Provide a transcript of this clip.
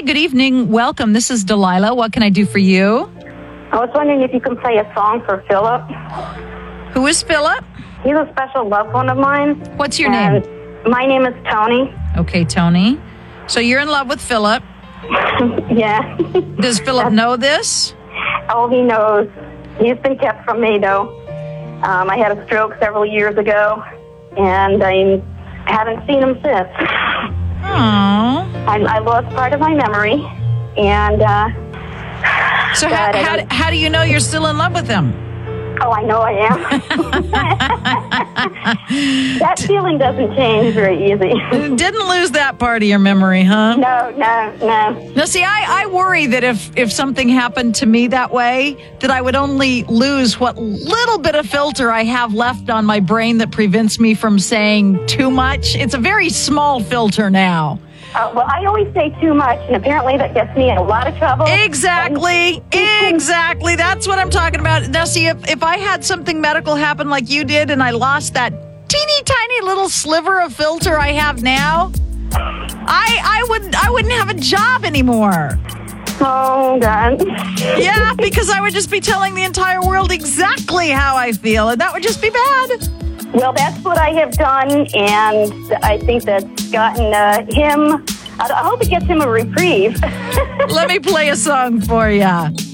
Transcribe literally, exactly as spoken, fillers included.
good evening. Welcome. This is Delilah. What can I do for you? I was wondering if you can play a song for Philip. Who is Philip? He's a special loved one of mine. What's your and name? My name is Tony. Okay, Tony. So you're in love with Philip. Yeah. Does Philip know this? Oh, he knows. He's been kept from me, though. Um, I had a stroke several years ago, and I haven't seen him since. Aww. I, I lost part of my memory, and... Uh, so how, how, how do you know you're still in love with him? Oh, I know I am. That feeling doesn't change very easy. Didn't lose that part of your memory, huh? No, no, no. Now, see, I, I worry that if, if something happened to me that way, that I would only lose what little bit of filter I have left on my brain that prevents me from saying too much. It's a very small filter now. Uh, well, I always say too much, and apparently that gets me in a lot of trouble. Exactly. Exactly. That's what I'm talking about. Now, see, if, if I had something medical happen like you did and I lost that teeny tiny little sliver of filter I have now, I I wouldn't I wouldn't have a job anymore. Oh, God. Yeah, because I would just be telling the entire world exactly how I feel, and that would just be bad. Well, that's what I have done, and I think that's gotten uh, him, I, I hope it gets him a reprieve. Let me play a song for you.